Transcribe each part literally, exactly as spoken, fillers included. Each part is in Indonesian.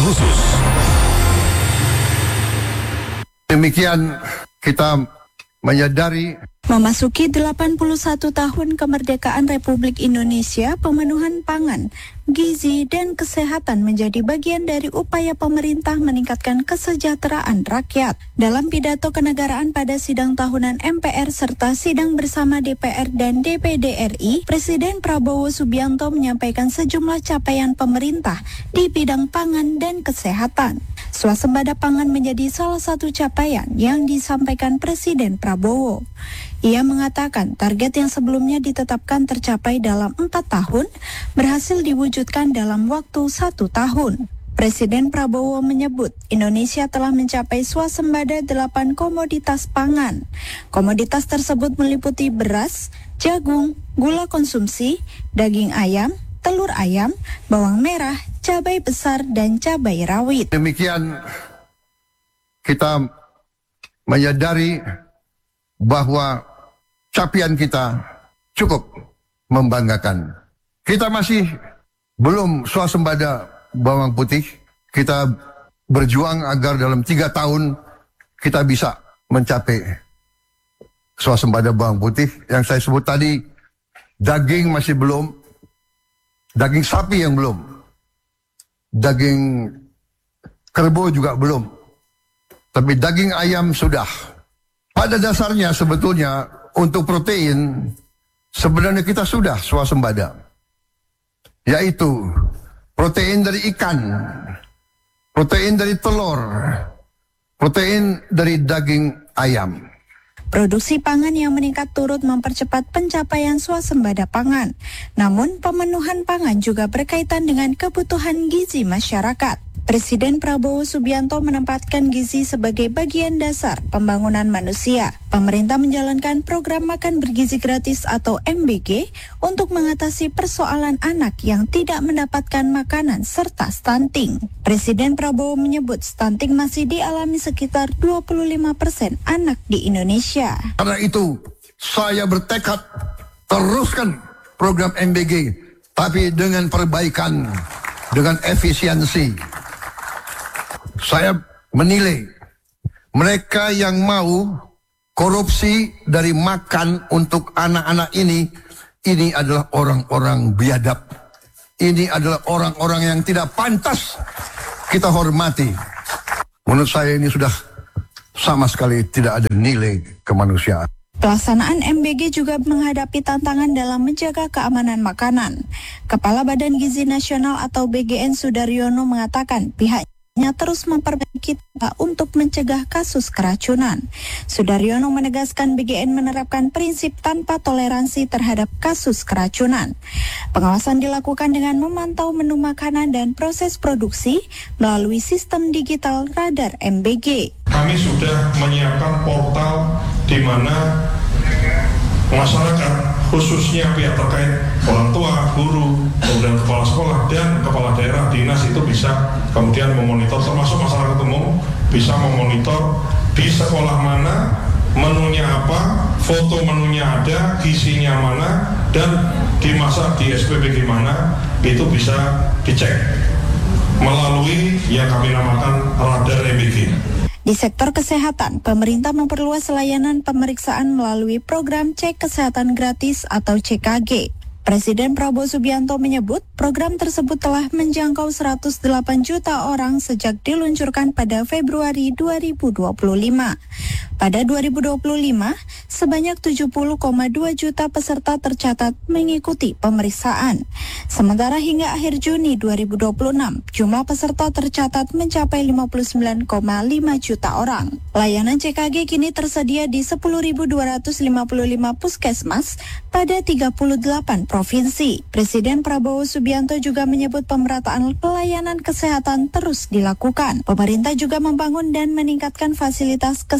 khusus. Demikian kita menyadari memasuki delapan puluh satu tahun kemerdekaan Republik Indonesia, pemenuhan pangan, gizi, dan kesehatan menjadi bagian dari upaya pemerintah meningkatkan kesejahteraan rakyat. Dalam pidato kenegaraan pada sidang tahunan M P R serta sidang bersama D P R dan D P D R I, Presiden Prabowo Subianto menyampaikan sejumlah capaian pemerintah di bidang pangan dan kesehatan. Swasembada pangan menjadi salah satu capaian yang disampaikan Presiden Prabowo. Ia mengatakan target yang sebelumnya ditetapkan tercapai dalam empat tahun berhasil diwujudkan dalam waktu satu tahun. Presiden Prabowo menyebut Indonesia telah mencapai swasembada delapan komoditas pangan. Komoditas tersebut meliputi beras, jagung, gula konsumsi, daging ayam, telur ayam, bawang merah, cabai besar, dan cabai rawit. Demikian kita menyadari bahwa capaian kita cukup membanggakan. Kita masih belum swasembada bawang putih. Kita berjuang agar dalam tiga tahun kita bisa mencapai swasembada bawang putih. Yang saya sebut tadi, daging masih belum, daging sapi yang belum, daging kerbau juga belum, tapi daging ayam sudah. Pada dasarnya sebetulnya untuk protein sebenarnya kita sudah swasembada, yaitu protein dari ikan, protein dari telur, protein dari daging ayam. Produksi pangan yang meningkat turut mempercepat pencapaian swasembada pangan. Namun pemenuhan pangan juga berkaitan dengan kebutuhan gizi masyarakat. Presiden Prabowo Subianto menempatkan gizi sebagai bagian dasar pembangunan manusia. Pemerintah menjalankan program makan bergizi gratis atau M B G untuk mengatasi persoalan anak yang tidak mendapatkan makanan serta stunting. Presiden Prabowo menyebut stunting masih dialami sekitar dua puluh lima persen anak di Indonesia. Karena itu saya bertekad teruskan program M B G, tapi dengan perbaikan, dengan efisiensi. Saya menilai mereka yang mau korupsi dari makan untuk anak-anak ini, ini adalah orang-orang biadab. Ini adalah orang-orang yang tidak pantas kita hormati. Menurut saya ini sudah sama sekali tidak ada nilai kemanusiaan. Pelaksanaan M B G juga menghadapi tantangan dalam menjaga keamanan makanan. Kepala Badan Gizi Nasional atau B G N Sudaryono mengatakan pihaknya terus memperbaiki untuk mencegah kasus keracunan. Sudaryono menegaskan B G N menerapkan prinsip tanpa toleransi terhadap kasus keracunan. Pengawasan dilakukan dengan memantau menu makanan dan proses produksi melalui sistem digital radar M B G. Kami sudah menyiapkan portal di mana masyarakat, khususnya pihak terkait, orang tua, guru, kemudian kepala sekolah, dan kepala daerah, dinas itu bisa kemudian memonitor, termasuk masyarakat umum, bisa memonitor di sekolah mana, menunya apa, foto menunya ada, gizinya mana, dan dimasak di S P B gimana, itu bisa dicek melalui yang kami namakan radar M B G. Di sektor kesehatan, pemerintah memperluas layanan pemeriksaan melalui program Cek Kesehatan Gratis atau C K G. Presiden Prabowo Subianto menyebut program tersebut telah menjangkau seratus delapan juta orang sejak diluncurkan pada Februari dua ribu dua puluh lima. Pada dua ribu dua puluh lima, sebanyak tujuh puluh koma dua juta peserta tercatat mengikuti pemeriksaan. Sementara hingga akhir Juni dua ribu dua puluh enam, jumlah peserta tercatat mencapai lima puluh sembilan koma lima juta orang. Layanan C K G kini tersedia di sepuluh ribu dua ratus lima puluh lima puskesmas pada tiga puluh delapan provinsi. Presiden Prabowo Subianto juga menyebut pemerataan pelayanan kesehatan terus dilakukan. Pemerintah juga membangun dan meningkatkan fasilitas kesehatan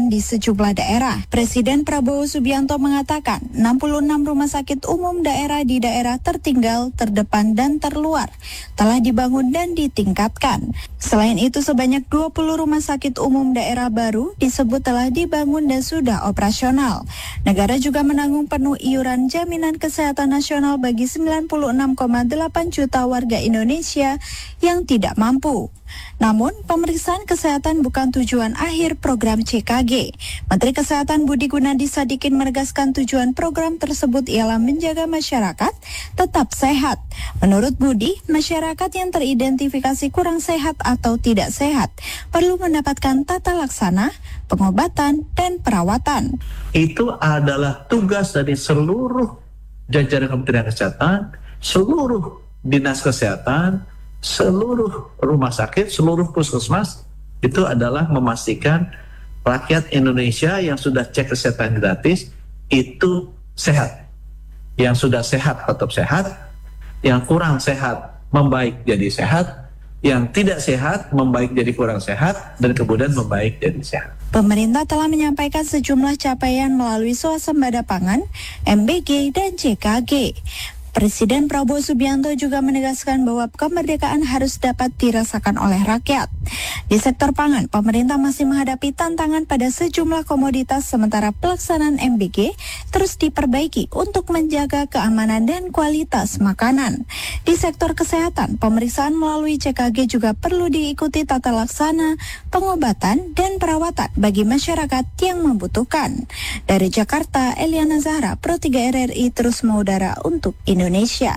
kesehatan di sejumlah daerah. Presiden Prabowo Subianto mengatakan enam puluh enam rumah sakit umum daerah di daerah tertinggal, terdepan, dan terluar telah dibangun dan ditingkatkan. Selain itu, sebanyak dua puluh rumah sakit umum daerah baru disebut telah dibangun dan sudah operasional. Negara juga menanggung penuh iuran jaminan kesehatan nasional bagi sembilan puluh enam koma delapan juta warga Indonesia yang tidak mampu. Namun, pemeriksaan kesehatan bukan tujuan akhir program C K G. Menteri Kesehatan Budi Gunadi Sadikin menegaskan tujuan program tersebut ialah menjaga masyarakat tetap sehat. Menurut Budi, masyarakat yang teridentifikasi kurang sehat atau tidak sehat perlu mendapatkan tata laksana, pengobatan, dan perawatan. Itu adalah tugas dari seluruh jajaran Kementerian Kesehatan, seluruh dinas kesehatan, seluruh rumah sakit, seluruh puskesmas, itu adalah memastikan rakyat Indonesia yang sudah cek kesehatan gratis itu sehat. Yang sudah sehat tetap sehat, yang kurang sehat membaik jadi sehat, yang tidak sehat membaik jadi kurang sehat, dan kemudian membaik jadi sehat. Pemerintah telah menyampaikan sejumlah capaian melalui swasembada pangan, M B G, dan C K G. Presiden Prabowo Subianto juga menegaskan bahwa kemerdekaan harus dapat dirasakan oleh rakyat. Di sektor pangan, pemerintah masih menghadapi tantangan pada sejumlah komoditas sementara pelaksanaan M B G terus diperbaiki untuk menjaga keamanan dan kualitas makanan. Di sektor kesehatan, pemeriksaan melalui C K G juga perlu diikuti tata laksana, pengobatan, dan perawatan bagi masyarakat yang membutuhkan. Dari Jakarta, Eliana Zahra, Pro tiga R R I terus mengudara untuk Indonesia. Indonesia.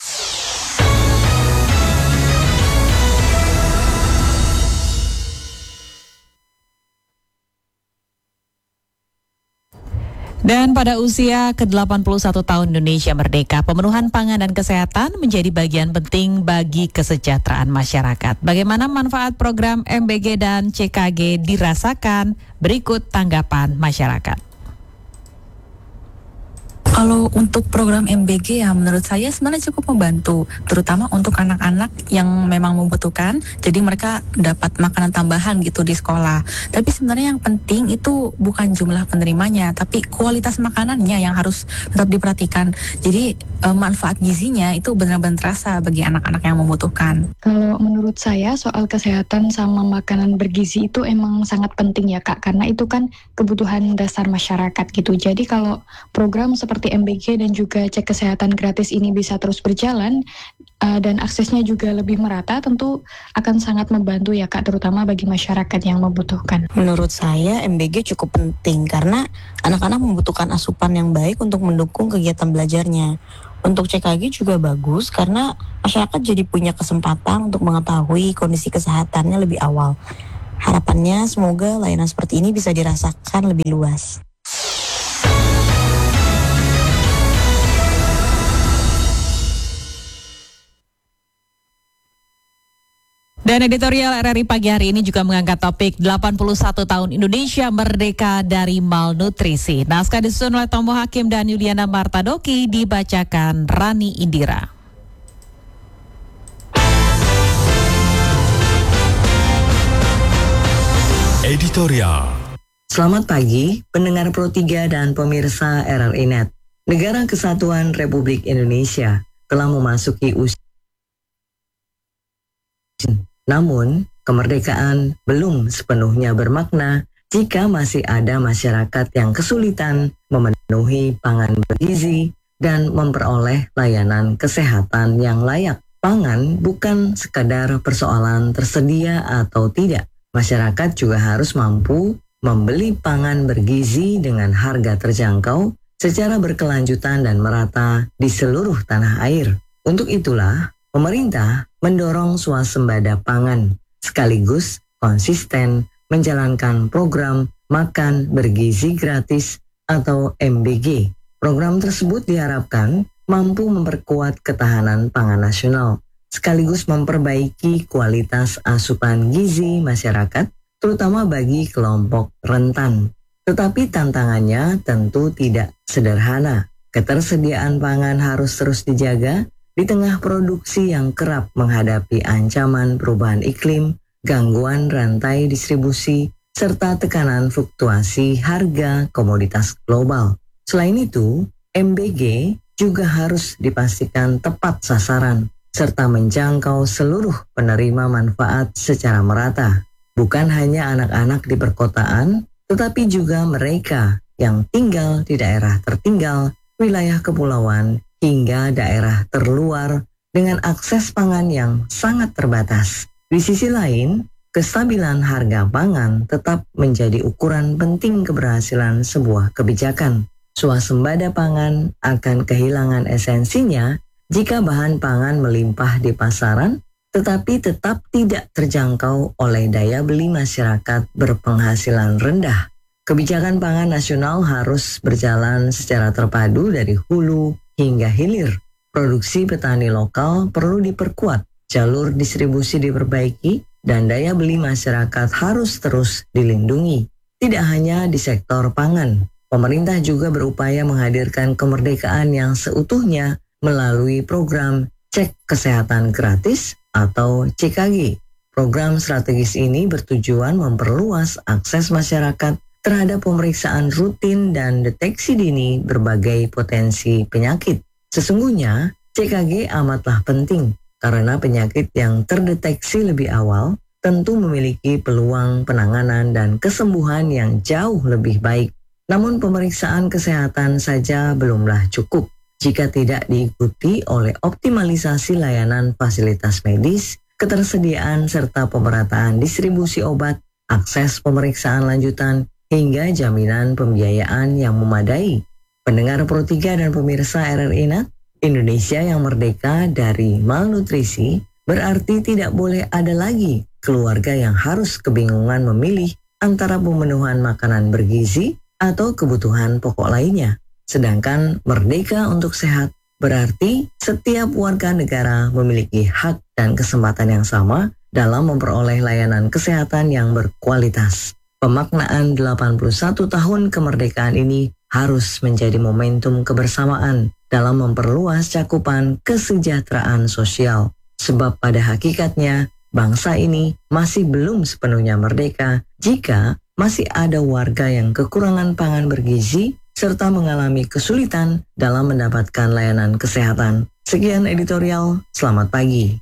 Dan pada usia ke delapan puluh satu tahun Indonesia merdeka, pemenuhan pangan dan kesehatan menjadi bagian penting bagi kesejahteraan masyarakat. Bagaimana manfaat program M B G dan C K G dirasakan? Berikut tanggapan masyarakat. Kalau untuk program M B G ya menurut saya sebenarnya cukup membantu, terutama untuk anak-anak yang memang membutuhkan, jadi mereka dapat makanan tambahan gitu di sekolah. Tapi sebenarnya yang penting itu bukan jumlah penerimanya, tapi kualitas makanannya yang harus tetap diperhatikan. Jadi e, manfaat gizinya itu benar-benar terasa bagi anak-anak yang membutuhkan. Kalau menurut saya soal kesehatan sama makanan bergizi itu emang sangat penting ya Kak, karena itu kan kebutuhan dasar masyarakat gitu. Jadi kalau program seperti M B G dan juga cek kesehatan gratis ini bisa terus berjalan uh, dan aksesnya juga lebih merata, tentu akan sangat membantu ya Kak, terutama bagi masyarakat yang membutuhkan. Menurut saya M B G cukup penting karena anak-anak membutuhkan asupan yang baik untuk mendukung kegiatan belajarnya. Untuk C K G juga bagus karena masyarakat jadi punya kesempatan untuk mengetahui kondisi kesehatannya lebih awal. Harapannya semoga layanan seperti ini bisa dirasakan lebih luas. Dan editorial R R I pagi hari ini juga mengangkat topik delapan puluh satu tahun Indonesia merdeka dari malnutrisi. Naskah disusun oleh Tomo Hakim dan Yuliana Martadoki, dibacakan Rani Indira. Editorial. Selamat pagi pendengar Pro tiga dan pemirsa R R I Net. Negara Kesatuan Republik Indonesia telah memasuki usia. Namun, kemerdekaan belum sepenuhnya bermakna jika masih ada masyarakat yang kesulitan memenuhi pangan bergizi dan memperoleh layanan kesehatan yang layak. Pangan bukan sekadar persoalan tersedia atau tidak. Masyarakat juga harus mampu membeli pangan bergizi dengan harga terjangkau secara berkelanjutan dan merata di seluruh tanah air. Untuk itulah, pemerintah mendorong swasembada pangan, sekaligus konsisten menjalankan program makan bergizi gratis atau M B G. Program tersebut diharapkan mampu memperkuat ketahanan pangan nasional, sekaligus memperbaiki kualitas asupan gizi masyarakat, terutama bagi kelompok rentan. Tetapi tantangannya tentu tidak sederhana. Ketersediaan pangan harus terus dijaga di tengah produksi yang kerap menghadapi ancaman perubahan iklim, gangguan rantai distribusi, serta tekanan fluktuasi harga komoditas global. Selain itu, M B G juga harus dipastikan tepat sasaran, serta menjangkau seluruh penerima manfaat secara merata. Bukan hanya anak-anak di perkotaan, tetapi juga mereka yang tinggal di daerah tertinggal, wilayah kepulauan, hingga daerah terluar dengan akses pangan yang sangat terbatas. Di sisi lain, kestabilan harga pangan tetap menjadi ukuran penting keberhasilan sebuah kebijakan. Swasembada pangan akan kehilangan esensinya jika bahan pangan melimpah di pasaran, tetapi tetap tidak terjangkau oleh daya beli masyarakat berpenghasilan rendah. Kebijakan pangan nasional harus berjalan secara terpadu dari hulu hingga hilir. Produksi petani lokal perlu diperkuat, jalur distribusi diperbaiki, dan daya beli masyarakat harus terus dilindungi. Tidak hanya di sektor pangan, pemerintah juga berupaya menghadirkan kemerdekaan yang seutuhnya melalui program Cek Kesehatan Gratis atau C K G. Program strategis ini bertujuan memperluas akses masyarakat terhadap pemeriksaan rutin dan deteksi dini berbagai potensi penyakit. Sesungguhnya, C K G amatlah penting karena penyakit yang terdeteksi lebih awal tentu memiliki peluang penanganan dan kesembuhan yang jauh lebih baik. Namun pemeriksaan kesehatan saja belumlah cukup jika tidak diikuti oleh optimalisasi layanan fasilitas medis, ketersediaan serta pemerataan distribusi obat, akses pemeriksaan lanjutan, hingga jaminan pembiayaan yang memadai. Pendengar Pro tiga dan pemirsa R R I N A T, Indonesia yang merdeka dari malnutrisi berarti tidak boleh ada lagi keluarga yang harus kebingungan memilih antara pemenuhan makanan bergizi atau kebutuhan pokok lainnya. Sedangkan merdeka untuk sehat berarti setiap warga negara memiliki hak dan kesempatan yang sama dalam memperoleh layanan kesehatan yang berkualitas. Pemaknaan delapan puluh satu tahun kemerdekaan ini harus menjadi momentum kebersamaan dalam memperluas cakupan kesejahteraan sosial. Sebab pada hakikatnya, bangsa ini masih belum sepenuhnya merdeka jika masih ada warga yang kekurangan pangan bergizi serta mengalami kesulitan dalam mendapatkan layanan kesehatan. Sekian editorial, selamat pagi.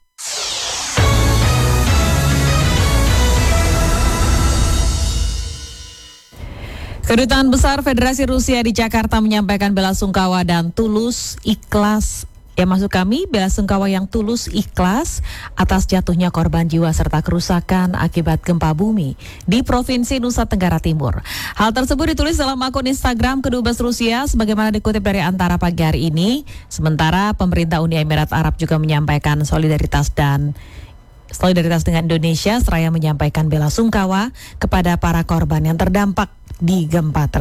Kedutaan Besar Federasi Rusia di Jakarta menyampaikan bela sungkawa dan tulus ikhlas. Ya, maksud kami bela sungkawa yang tulus ikhlas atas jatuhnya korban jiwa serta kerusakan akibat gempa bumi di Provinsi Nusa Tenggara Timur. Hal tersebut ditulis dalam akun Instagram Kedubes Rusia sebagaimana dikutip dari Antara pagi hari ini. Sementara pemerintah Uni Emirat Arab juga menyampaikan solidaritas dan solidaritas dengan Indonesia seraya menyampaikan bela sungkawa kepada para korban yang terdampak di gempa tersebut.